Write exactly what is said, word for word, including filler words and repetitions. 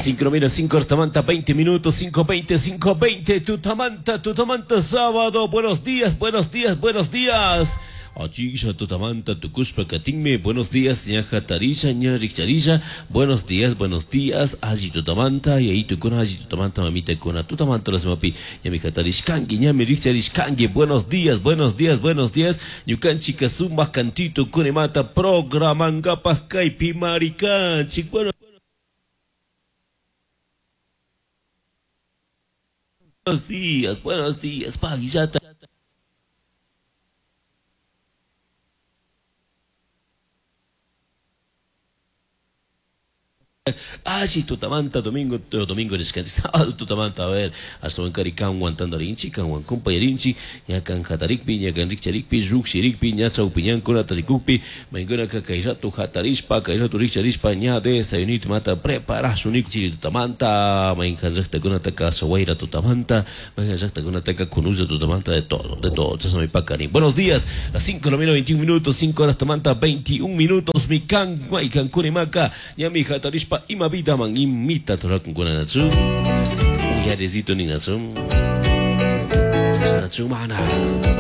cinco menos cinco Tamanta, veinte minutos, cinco veinte, cinco veinte, tu Tamanta, tu Tamanta sábado, buenos días, buenos días, buenos días. Achilla, tu Tamanta, tu Kushpa Katinme, buenos días, ñaja Tarisha, ña Richarilla, buenos días, buenos días, allí tu Tamanta, y ahí tu Kuna, allí tu Tamanta, mamita Kuna, tu Tamanta, las mapi, ñami Katarish Kangi, ñami Richarish Kangi, buenos días, buenos días, buenos días, Yukan Chikazumba, Cantito, Kunemata, Programanga, Pascay, Pimaricanchi, bueno. Buenos días, buenos días, Paguillata. Ah, sí, Tutamanta, domingo, domingo descansado, Tutamanta, a ver, hasta en Carican, Guantandarinchi, Canwan, Compayarinchi, Yakan Hatarikpi, Yakan Richarikpi, Ruxirikpi, Yacha Opinión, Conatarikupi, Mengona Cacayatu, Hatarispa, Cairatu Richarispa, Ya de Sayunit Mata, prepara su Nixi, Tutamanta, Menjanjacta Gunataca, Sawaira, Tutamanta, Menjanjacta Gunataca, Conusa, Tutamanta, de todo, de todo, Chasami Pacani. Buenos días, las cinco menos veintiún minutos, cinco horas Tamanta, veintiún minutos, mi can, Guaycan, Cunimaca, Yami Hatarispa, Ima vida man imita torak kuna natsu uya desito ni natsu natsu mana